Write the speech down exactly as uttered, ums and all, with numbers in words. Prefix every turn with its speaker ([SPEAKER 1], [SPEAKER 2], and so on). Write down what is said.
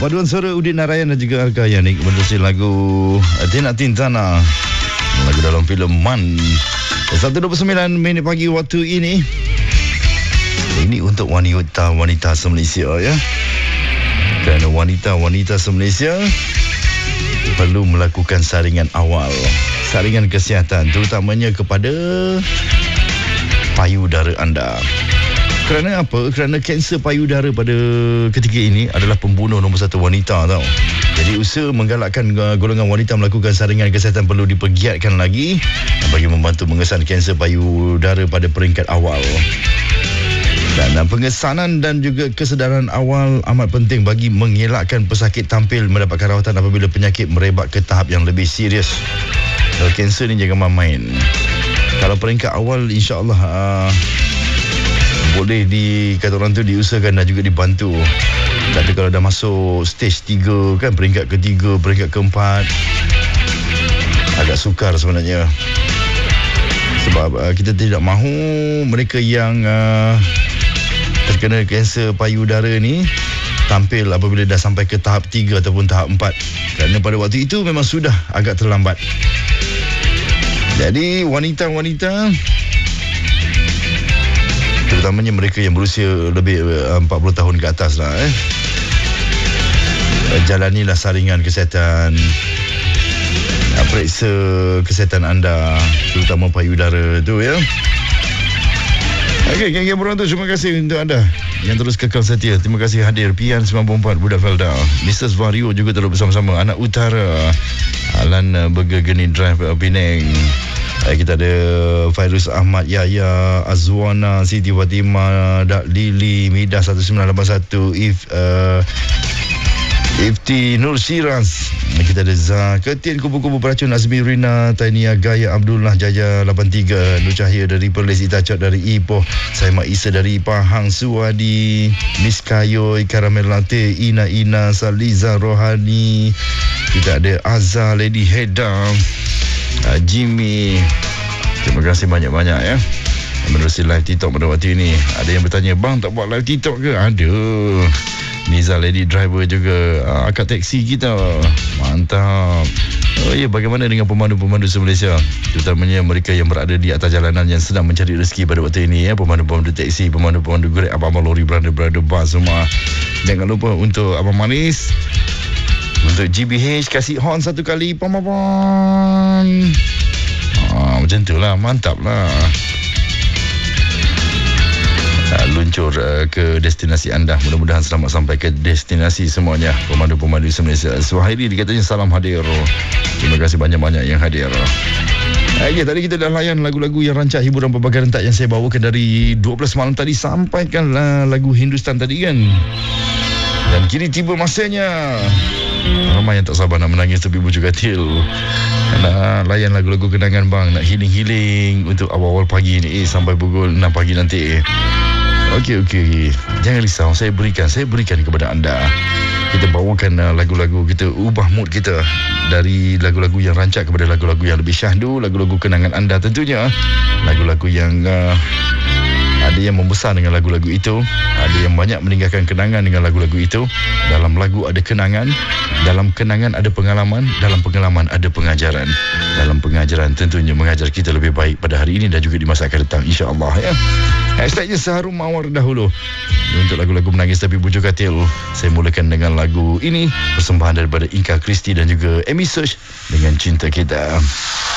[SPEAKER 1] Paduan suara Udin Narayan dan juga Arka Yanik menerusi lagu Tina Tintana, lagu dalam filem Man. satu dua puluh sembilan minit pagi waktu ini. Ini untuk wanita-wanita se-Malaysia ya. Kerana wanita-wanita se-Malaysia perlu melakukan saringan awal, saringan kesihatan, terutamanya kepada payudara anda. Kerana apa? Kerana kanser payudara pada ketika ini adalah pembunuh nombor satu wanita tau. Jadi usaha menggalakkan golongan wanita melakukan saringan kesihatan perlu dipergiatkan lagi bagi membantu mengesan kanser payudara pada peringkat awal. Dan pengesanan dan juga kesedaran awal amat penting bagi mengelakkan pesakit tampil mendapatkan rawatan apabila penyakit merebak ke tahap yang lebih serius. Kalau kanser ni jangan main-main. Kalau peringkat awal insya-Allah uh, boleh di kata orang tu diusahakan dan juga dibantu. Tapi kalau dah masuk stage tiga kan, peringkat ketiga, peringkat keempat, agak sukar sebenarnya. Sebab uh, kita tidak mahu mereka yang uh, terkena kanser payudara ni tampil apabila dah sampai ke tahap tiga ataupun tahap empat. Kerana pada waktu itu memang sudah agak terlambat. Jadi wanita-wanita, terutamanya mereka yang berusia lebih empat puluh tahun ke atas lah eh. Jalanilah saringan kesihatan, periksa kesihatan anda, terutama payudara tu ya. Okey, geng-geng berontu, terima kasih untuk anda yang terus kekal setia. Terima kasih hadir Pian sembilan puluh empat Budak Felda, Missus Vario juga terus bersama-sama, Anak Utara, Alan Burger Geni Drive Penang. Eh, kita ada Fairuz Ahmad, Yahya, Azwana, Siti Fatimah, Dak Lili, Midah satu sembilan lapan satu, If uh, Ifti Nur Siras. Kita ada Zah Ketin, Kubu-Kubu Peracun, Azmi Rina, Tainia Gaya, Abdullah Jaja lapan tiga, Nur Cahaya dari Perlis, Itacot dari Ipoh, Saimat Isa dari Pahang, Suwadi, Miss Kayoy, Karamel Latte, Ina Ina, Saliza Rohani. Kita ada Azhar, Lady Heda, uh, Jimmy. Terima kasih banyak-banyak ya menerusi live TikTok pada waktu ini. Ada yang bertanya, bang tak buat live TikTok ke? Ada. Niza Lady Driver juga, uh, akak teksi kita. Mantap. Oh ya, bagaimana dengan pemandu-pemandu se-Malaysia, terutamanya mereka yang berada di atas jalanan yang sedang mencari rezeki pada waktu ini ya. Pemandu-pemandu teksi, pemandu-pemandu Grab, abang-abang lori, beranda-beranda bas semua. Jangan lupa untuk Abang Manis, untuk G B H kasih horn satu kali, pam-pam. Ah, macam tu lah, mantap lah. Uh, luncur uh, ke destinasi anda. Mudah-mudahan selamat sampai ke destinasi semuanya, pemandu-pemandu se-Malaysia. Suhairi dikatanya salam hadir. Terima kasih banyak-banyak yang hadir. Okay, tadi kita dah layan lagu-lagu yang rancak hiburan berbagai rentak yang saya bawakan dari dua belas malam tadi. Sampaikanlah lagu Hindustan tadi kan. Dan kini tiba masanya. Ramai yang tak sabar nak menangis tepi bujur katil. Nak layan lagu-lagu kenangan bang, nak healing-healing untuk awal-awal pagi ni eh, sampai pukul enam pagi nanti. Okey, okey. Jangan risau, saya berikan, saya berikan kepada anda. Kita bawakan uh, lagu-lagu, kita ubah mood kita dari lagu-lagu yang rancak kepada lagu-lagu yang lebih syahdu, lagu-lagu kenangan anda tentunya. Lagu-lagu yang uh, ada yang membesar dengan lagu-lagu itu, ada yang banyak meninggalkan kenangan dengan lagu-lagu itu. Dalam lagu ada kenangan, dalam kenangan ada pengalaman, dalam pengalaman ada pengajaran. Dalam pengajaran tentunya mengajar kita lebih baik pada hari ini dan juga di masa akan datang, insya-Allah ya. Hashtagnya Seharum Mawar dahulu. Untuk lagu-lagu menangis tapi bujur katil, saya mulakan dengan lagu ini, persembahan daripada Inka Kristi dan juga Amy Search dengan Cinta Kita.